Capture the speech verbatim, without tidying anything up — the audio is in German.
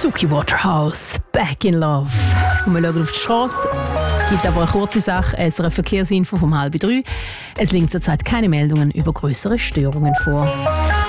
Suki Waterhouse, Back in Love. Und wir schauen auf die Straße. Es gibt aber eine kurze Sache, es eine Verkehrsinfo vom halb drei. Es liegen zurzeit keine Meldungen über größere Störungen vor.